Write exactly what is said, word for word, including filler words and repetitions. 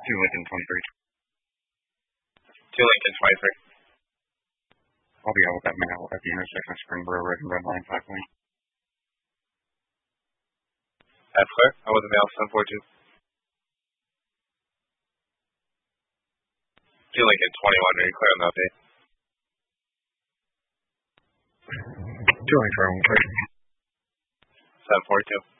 Two Lincoln twenty-three. Two Lincoln twenty-three. I'll be out with that male at the intersection of Springboro Road and Red Line five point. That's clear. I was a male seven four two. Two Lincoln twenty-one, are you clear on the update? Two Lincoln twenty-one. seven four two.